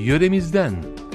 Yöremizden.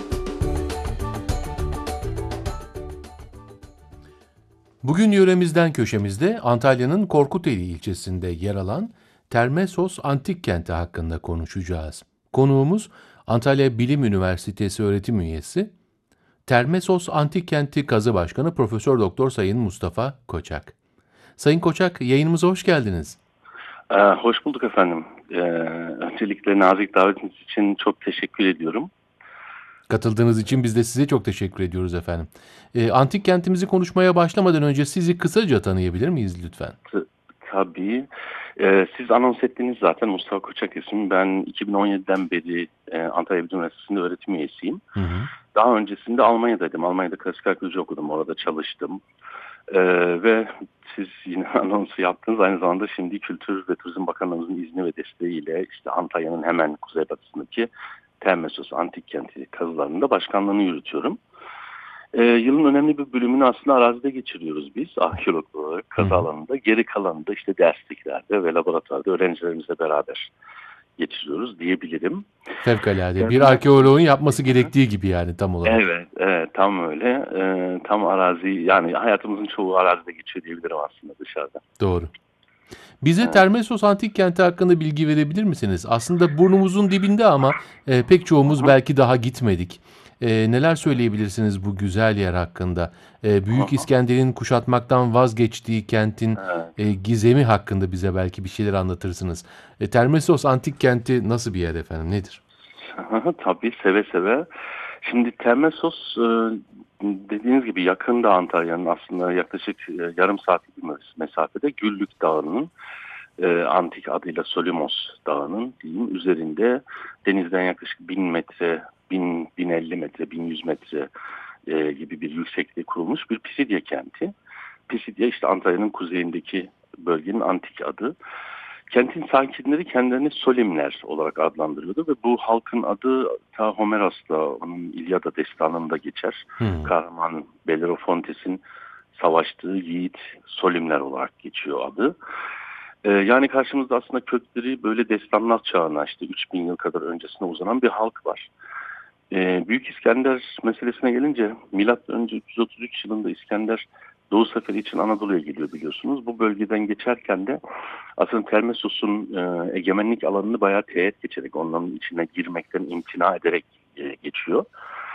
Bugün yöremizden köşemizde Antalya'nın Korkuteli ilçesinde yer alan Termessos Antik Kenti hakkında konuşacağız. Konuğumuz Antalya Bilim Üniversitesi öğretim üyesi, Termessos Antik Kenti Kazı Başkanı Profesör Doktor Sayın Mustafa Koçak. Sayın Koçak, yayınımıza hoş geldiniz. Hoş bulduk efendim. Öncelikle nazik davetiniz için çok teşekkür ediyorum. Katıldığınız için biz de size çok teşekkür ediyoruz efendim. Antik kentimizi konuşmaya başlamadan önce sizi kısaca tanıyabilir miyiz lütfen? Tabii. Siz anons ettiniz zaten, Mustafa Koçak ismim. Ben 2017'den beri Antalya Bilim Üniversitesi'nde öğretim üyesiyim. Hı hı. Daha öncesinde Almanya'daydım. Almanya'da klasik arkeoloji okudum. Orada çalıştım. Ve siz yine anonsu yaptınız. Aynı zamanda şimdi Kültür ve Turizm Bakanlığımızın izni ve desteğiyle işte Antalya'nın hemen kuzeybatısındaki Termessos Antik Kenti kazılarında başkanlığını yürütüyorum. Yılın önemli bir bölümünü aslında arazide geçiriyoruz biz arkeolog olarak kazı alanında. Geri kalanını da işte dersliklerde ve laboratuvarda öğrencilerimizle beraber geçiriyoruz diyebilirim. Fevkalade. Bir arkeoloğun yapması gerektiği gibi yani tam olarak. Evet, tam öyle. Tam arazi, yani hayatımızın çoğu arazide geçiyor diyebilirim aslında dışarıda. Doğru. Bize Evet. Termessos Antik Kenti hakkında bilgi verebilir misiniz? Aslında burnumuzun dibinde ama pek çoğumuz belki daha gitmedik. Neler söyleyebilirsiniz bu güzel yer hakkında? Büyük İskender'in kuşatmaktan vazgeçtiği kentin Evet. gizemi hakkında bize belki bir şeyler anlatırsınız. Termessos Antik Kenti nasıl bir yer efendim? Nedir? Tabii, seve seve. Şimdi Termessos dediğiniz gibi yakında Antalya'nın, aslında yaklaşık yarım saatlik bir mesafede Güllük Dağı'nın antik adıyla Solimos Dağı'nın diyeyim üzerinde, denizden yaklaşık 1000 metre, 1050 metre, 1100 metre gibi bir yüksekliğe kurulmuş bir Pisidye kenti. Pisidye işte Antalya'nın kuzeyindeki bölgenin antik adı. Kentin sakinleri kendilerini Solimler olarak adlandırıyordu ve bu halkın adı ta Homeros'la onun İlyada destanında geçer. Hmm. Kahraman Belerofontes'in savaştığı yiğit Solimler olarak geçiyor adı. Yani karşımızda aslında kökleri böyle destanlar çağına, işte 3000 yıl kadar öncesine uzanan bir halk var. Büyük İskender meselesine gelince milattan önce 333 yılında İskender Doğu Seferi için Anadolu'ya geliyor biliyorsunuz. Bu bölgeden geçerken de aslında Termessos'un egemenlik alanını bayağı teğet geçerek, onların içine girmekten imtina ederek geçiyor.